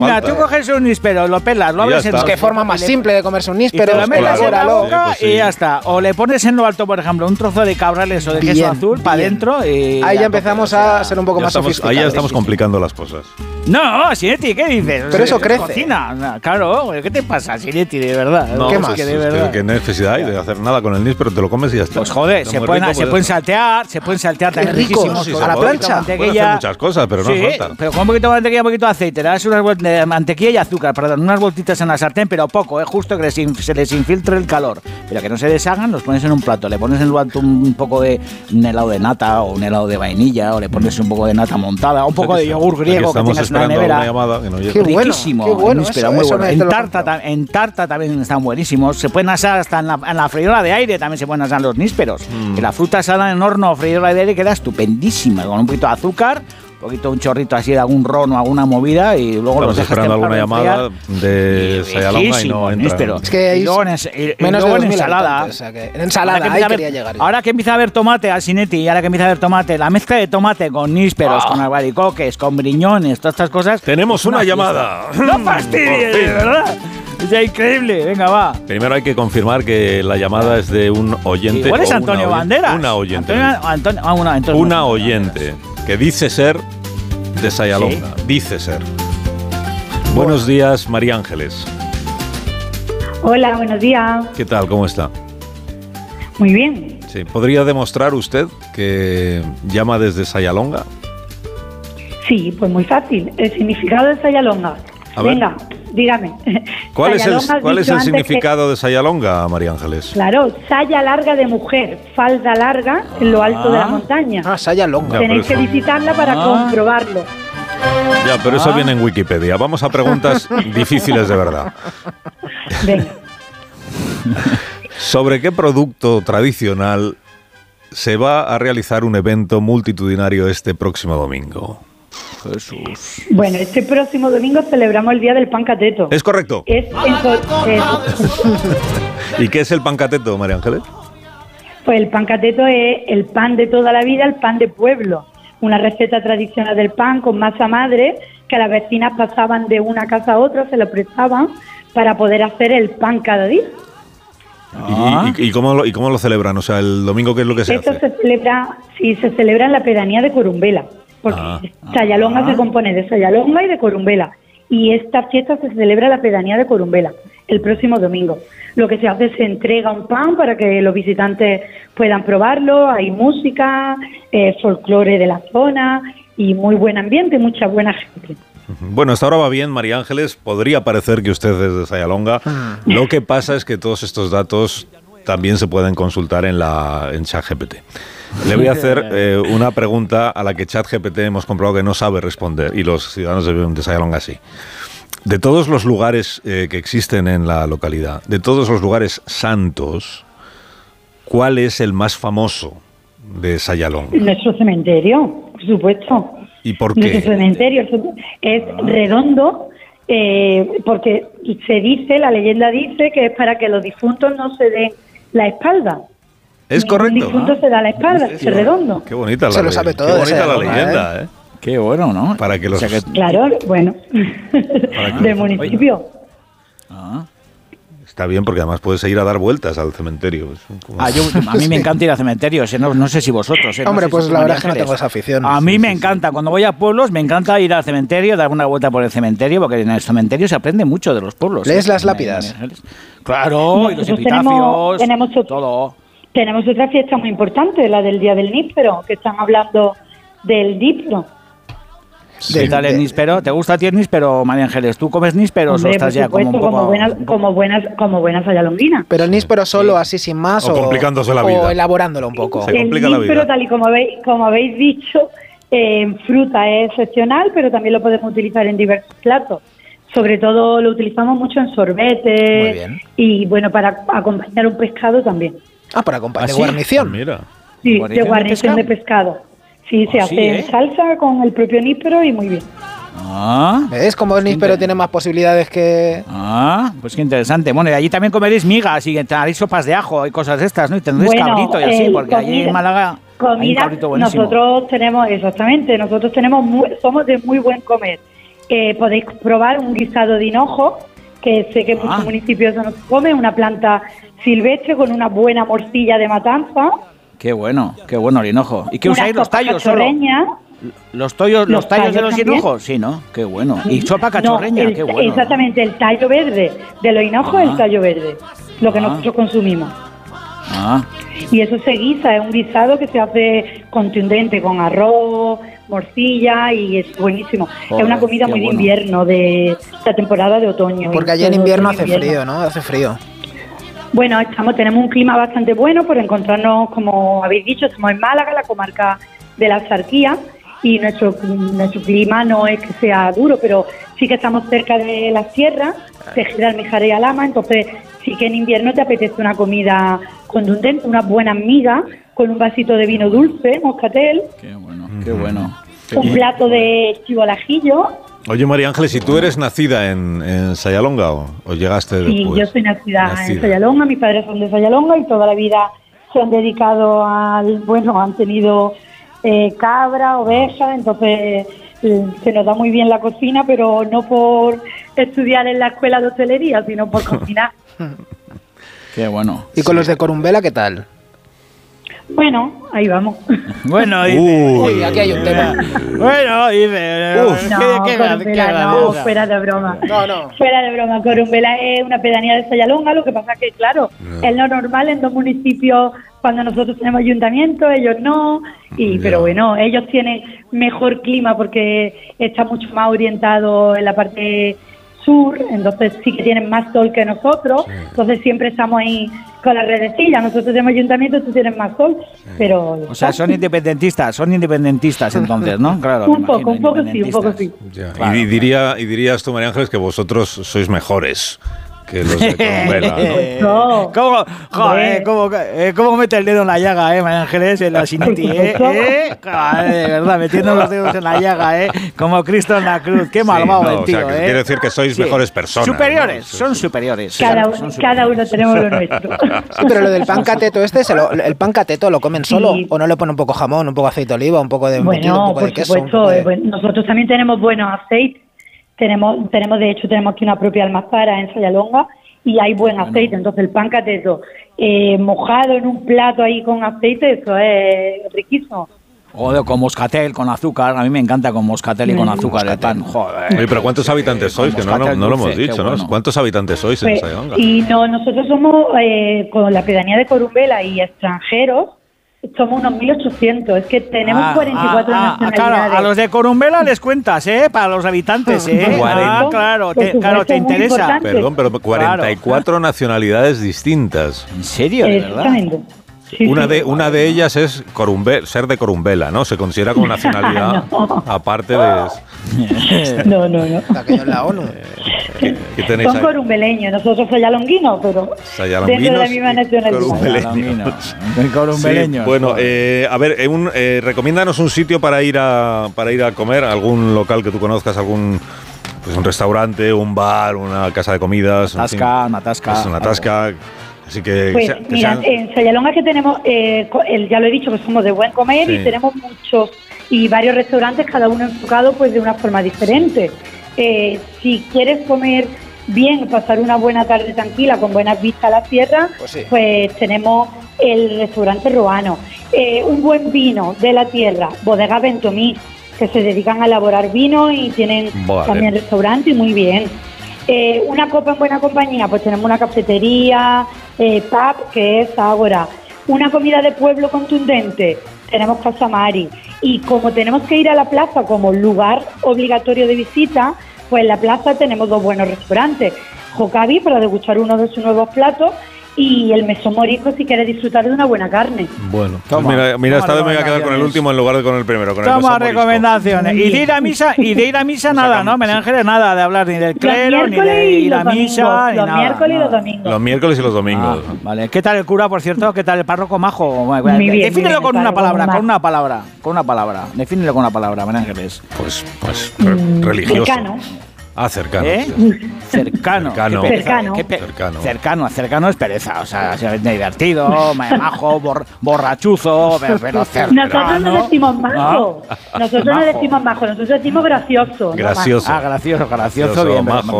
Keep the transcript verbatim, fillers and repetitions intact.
Mira, tú coges un níspero, lo pelas, lo abres en Es que forma más simple de comerse un níspero. Y te lo metes en la boca sí, pues sí. y ya está. O le pones en lo alto, por ejemplo, un trozo de cabrales o de queso Bien, azul para adentro y... Ahí ya empezamos a ser un poco Ya más estamos, sofisticados. ahí ya estamos complicando las cosas. No, Sinetti, ¿qué dices? Pero eso crece. Cocina. No, claro, ¿qué te pasa, Sinetti, de verdad? No, ¿Qué pues más? es Que de que, verdad. ¿qué necesidad hay de hacer nada con el níspero? Te lo comes y ya está. Pues joder, Está se muy pueden, rico, se pues pueden eso. saltear, se pueden saltear también ricos, riquísimos. sí, con a la un poquito de plancha. Pueden mantequilla. hacer muchas cosas, pero no Sí, faltan. pero con un poquito de mantequilla, un poquito de aceite, le das unas vueltas de mantequilla y azúcar, perdón, unas vueltitas en la sartén, pero poco, es justo que les in- se les infiltre el calor, pero que no se deshagan, los pones en un plato, le pones en el plato un, un poco de un helado de nata o un helado de vainilla, o le pones un poco de nata montada, un poco de yogur Aquí griego que estamos tengas en la esperando nevera. una llamada que no llega. Qué bueno, Riquísimo, qué bueno, en níspero, eso- muy eso bueno. me- En te lo tarta, compro. ta- en tarta también están buenísimos. Se pueden asar hasta en la, en la freidora de aire, también se pueden asar los nísperos. Mm. Que la fruta asada en horno o freidora de aire queda estupendísima, con un poquito de azúcar, un poquito, un chorrito así de algún ron o alguna movida y luego Estamos los dejas esperando alguna templar, llamada enfriar. de Y Sayalonga y riquísimo, no entra. níspero. Es que hay y luego en, ens- y- y menos de luego en dos mil ensalada. habitantes, o sea que en ensalada, Ahora que ahí empieza a quería ver- llegar yo. Ahora que empieza a haber tomate al Sinetti y ahora que empieza a haber tomate, la mezcla de tomate con nísperos, Ah. con albaricoques, con briñones, todas estas cosas. Tenemos es una fiesta. llamada. ¡No Por fastidies, fin. de verdad! Es increíble, venga, va. Primero hay que confirmar que la llamada es de un oyente. Igual es o una Antonio oyen- Banderas. Una oyente. Antonio, Antonio, ah, una, entonces Una no. oyente que dice ser de Sayalonga. Dice ser. Buenos días, María Ángeles. Hola, buenos días. ¿Qué tal? ¿Cómo está? Muy bien. Sí. ¿Podría demostrar usted que llama desde Sayalonga? Sí, pues muy fácil. El significado de Sayalonga. A ver. Venga, dígame. ¿Cuál es el, Sayalonga has cuál es dicho el antes significado de Sayalonga, María Ángeles? que- claro, saya larga de mujer, falda larga en lo alto de la montaña. Ah, Sayalonga. Ya, Tenéis pero que eso- visitarla para Ah. comprobarlo. Ya, pero eso Ah. viene en Wikipedia. Vamos a preguntas difíciles de verdad. Venga. ¿Sobre qué producto tradicional se va a realizar un evento multitudinario este próximo domingo? Jesús. Bueno, este próximo domingo celebramos el Día del Pan Cateto. ¿Es correcto? Es en so- es- ¿Y qué es el pancateto, María Ángeles? Pues el pan cateto es el pan de toda la vida, el pan de pueblo. Una receta tradicional del pan con masa madre que las vecinas pasaban de una casa a otra, se lo prestaban para poder hacer el pan cada día. Ah. ¿Y, y- y cómo lo, ¿Y cómo lo celebran? O sea, el domingo, ¿qué es lo que se Esto hace? se celebra, sí, se celebra en la pedanía de Corumbela, porque Ah. Sayalonga Ah. se compone de Sayalonga y de Corumbela. Y esta fiesta se celebra en la pedanía de Corumbela el próximo domingo. Lo que se hace es se entrega un pan para que los visitantes puedan probarlo. Hay música, eh, folclore de la zona y muy buen ambiente, mucha buena gente. Bueno, hasta ahora va bien, María Ángeles. Podría parecer que usted es de Sayalonga. Lo que pasa es que todos estos datos también se pueden consultar en la en ChatGPT. Le voy a hacer eh, una pregunta a la que ChatGPT hemos comprobado que no sabe responder, y los ciudadanos de, de Sayalonga sí. De todos los lugares eh, que existen en la localidad, de todos los lugares santos, ¿cuál es el más famoso de Sayalonga? Nuestro cementerio, por supuesto. ¿Y por Nuestro qué? cementerio es redondo eh, porque se dice, la leyenda dice que es para que los difuntos no se den la espalda. Es Ningún correcto. difunto se da la espalda, es redondo. Qué bonita la Se lo ley- sabe todo Qué de bonita la Sayalonga, leyenda, ¿eh? Qué bueno, ¿no? Para que los- O sea que- Claro, bueno, Para que- del municipio. Ah. Está bien porque además puedes ir a dar vueltas al cementerio. Es como- Ah, yo, a mí me encanta ir a cementerios, eh, no, no sé si vosotros. eh, no Hombre, sé pues si la María verdad es que no Ángeles. tengo esa afición. A mí Sí, me sí, encanta, cuando voy a pueblos, me encanta ir al cementerio, dar una vuelta por el cementerio, porque en el cementerio se aprende mucho de los pueblos. ¿Lees eh. las lápidas? Claro, y los Nosotros epitafios, tenemos- tenemos otro- todo. Tenemos otra fiesta muy importante, la del Día del Níspero, que están hablando del níspero. ¿Qué tal el de- níspero? ¿Te gusta a ti el níspero, María Ángeles? ¿Tú comes nísperos Hombre, o estás por ya como un supuesto, poco...? como buenas, como buenas, como buenas sayalonguinas. Pero el níspero solo, así sin más, O o, complicándose la o vida. elaborándolo un poco. Se El complica la níspero, vida. tal y como habéis, como habéis dicho, eh, en fruta es excepcional, pero también lo podemos utilizar en diversos platos. Sobre todo lo utilizamos mucho en Muy sorbetes bien. y, bueno, para acompañar un pescado también. Ah, para acompañar ¿Ah, de sí? guarnición. Mira. Sí, ¿Guarnición de de guarnición de pescado? pescado. Sí, se Ah, hace sí, ¿eh? en salsa con el propio níspero y muy bien. Ah, ¿Ves cómo el níspero Inter- tiene más posibilidades que...? ah, pues qué interesante. Bueno, y allí también comeréis migas y haréis sopas de ajo y cosas de estas, ¿no? Y tendréis Bueno, cabrito y así, eh, porque allí en comida- Málaga hay un Comida, cabrito buenísimo. nosotros tenemos, exactamente, nosotros tenemos muy- somos de muy buen comer. eh, podéis probar un guisado de hinojo, que sé que en muchos Ah. municipios eso no se come, una planta silvestre con una buena morcilla de matanza. Qué bueno, qué bueno el hinojo. ¿Y qué unas usáis los sopas tallos solo? cachorreñas. ¿Los tallos, los Los tallos de tallos los también. hinojos? Sí, ¿no? Qué bueno. Y sopa No, cachorreña, el- qué bueno. Exactamente, el tallo verde de los hinojos Ah. es el tallo verde, lo que Ah. nosotros consumimos. Ah, Y eso se guisa, es un guisado que se hace contundente con arroz, morcilla y es buenísimo. Joder, es una comida qué muy bueno. de invierno, de la temporada de otoño. Porque allí en Todo invierno otoño, hace invierno. frío, ¿no? Hace frío. Bueno, estamos, tenemos un clima bastante bueno por encontrarnos, como habéis dicho, estamos en Málaga, la comarca de la Axarquía, y nuestro, nuestro clima no es que sea duro, pero sí que estamos cerca de la sierra, de Gibraltar y Alhama, entonces sí que en invierno te apetece una comida contundente, una buena miga con un vasito de vino dulce, moscatel, qué bueno, qué bueno. un plato de chivo al ajillo. Oye, María Ángeles, ¿y tú eres nacida en, en Sayalonga o, o llegaste Sí, después? yo soy nacida, Nacida. en Sayalonga, mis padres son de Sayalonga y toda la vida se han dedicado al, bueno, han tenido eh, cabra, oveja, entonces eh, se nos da muy bien la cocina, pero no por estudiar en la escuela de hostelería, sino por cocinar. Qué bueno. ¿Y con los de Corumbela qué tal? Bueno, ahí vamos. Bueno, Uy. dice, Uy, aquí hay un tema. Bueno, dice. Uf. No, ¿qué- qué- Corumbela, qué- no, qué- fuera de broma. No, no. Fuera de broma, Corumbela es una pedanía de Sayalonga, lo que pasa que, claro, Ya. es lo normal en dos municipios cuando nosotros tenemos ayuntamiento, ellos no, y Ya. pero bueno, ellos tienen mejor clima porque está mucho más orientado en la parte sur, entonces sí que tienen más sol que nosotros, Sí. entonces siempre estamos ahí con las redecillas, nosotros tenemos ayuntamiento, tú tienes más sol, pero... O sea, son independentistas, son independentistas entonces, ¿no? Claro. me un poco, imagino, un poco sí, un poco sí. independentistas. Ya. Claro, y, diría, y dirías tú, María Ángeles, que vosotros sois mejores que los de Corumbela, ¿no? No. ¿Cómo, joder, Hombre. cómo, eh, cómo mete el dedo en la llaga, eh, María Ángeles, en la Siniti, eh, eh? Joder, de verdad, metiendo los dedos en la llaga, eh, como Cristo en la cruz. Qué malvado Sí, no, el o tío, sea, que eh. quiere decir que sois mejores personas, Superiores, ¿no? son superiores. Cada, son uno- superiores. cada uno tenemos lo nuestro. Sí, pero lo del pan cateto este, se lo- ¿el pan cateto lo comen solo? Sí. ¿O no le ponen un poco jamón, un poco aceite de oliva, un poco de embutido, un Bueno, poco por de queso? un supuesto, poco de- eh, bueno, nosotros también tenemos buenos aceites. Tenemos, tenemos de hecho, tenemos aquí una propia almazara en Sayalonga y hay buen aceite. Entonces, el pan cateto eh, mojado en un plato ahí con aceite, eso es riquísimo. Joder, con moscatel, con azúcar. A mí me encanta con moscatel y con Mm. azúcar el pan. Joder. Oye, pero ¿cuántos habitantes sois? Que no, no, no lo hemos Dulce, dicho, qué ¿no? bueno. ¿Cuántos habitantes sois en Pues, Sayalonga? y no, nosotros somos, eh, con la pedanía de Corumbela y extranjeros, somos unos mil ochocientos. Es que tenemos Ah, cuarenta y cuatro ah, ah, nacionalidades. claro, a los de Corumbela les cuentas, ¿eh? Para los habitantes, ¿eh? Ah, claro, Por te, claro, te supuesto, muy interesa. importante. Perdón, pero cuarenta y cuatro nacionalidades distintas. ¿En serio, de verdad? Exactamente. Sí, Una sí. de, una de ellas es Corumbe- ser de Corumbela, ¿no? Se considera como nacionalidad No. aparte de... No, no, no. Aquello en la ONU. ¿Qué, qué tenéis Son ahí? corumbeleños, nosotros sayalonguinos, pero Sayalambinos dentro de la misma y nacionalidad. corumbeleños. El corumbeleño. Sí, bueno, joder. eh, a ver, eh, un, eh, recomiéndanos un sitio para ir a para ir a comer, algún local que tú conozcas, algún pues un restaurante, un bar, una casa de comidas, en fin. Tasca, una tasca. Es una tasca. Así que, Pues sea- que mira, sean- en Sayalonga que tenemos, eh, co- el, ya lo he dicho, que somos de buen comer Sí. y tenemos muchos y varios restaurantes, cada uno enfocado pues de una forma diferente. Eh, si quieres comer bien, pasar una buena tarde tranquila con buenas vistas a la sierra, Pues sí. pues tenemos el restaurante Roano. Eh, un buen vino de la tierra, Bodega Ventomí, que se dedican a elaborar vino y tienen Vale. también restaurante y muy bien. Eh, una copa en buena compañía, pues tenemos una cafetería, eh, pub, que es Ágora. Una comida de pueblo contundente, tenemos Casa Mari. Y como tenemos que ir a la plaza como lugar obligatorio de visita, pues en la plaza tenemos dos buenos restaurantes. Jocavi, para degustar uno de sus nuevos platos, y el Mesón Morisco si quieres disfrutar de una buena carne. Bueno, pues Toma, mira, mira toma esta vez me voy a quedar con el recomendaciones. último en lugar de con el primero. Con el Toma mesón morisco. recomendaciones. Y de ir a misa, y de ir a misa nada, ¿no? María Ángeles, nada de hablar ni del clero, ni miércoles de y ir a los misa, domingos, ni los nada, miércoles y los nada. domingos. Los miércoles y los domingos. Ah, vale. ¿Qué tal el cura, por cierto? ¿Qué tal el párroco majo? Bueno, Muy bien, defínelo muy bien, con el una párroco, palabra, muy con majo. una palabra, con una palabra. Defínelo con una palabra, María Ángeles. Pues, pues re- Mm, religioso. Decano. Ah, cercano. ¿Eh? Cercano. Cercano. Qué pereza, Cercano. qué pe- Cercano. cercano. Cercano es pereza. O sea, es divertido, majo, bor- borrachuzo, pero, pero cercano. Nosotros no decimos majo. Ah. Nosotros Majo. no decimos majo, nosotros decimos gracioso. no Gracioso. Ah, gracioso, gracioso, Gracioso, bien. pero- majo.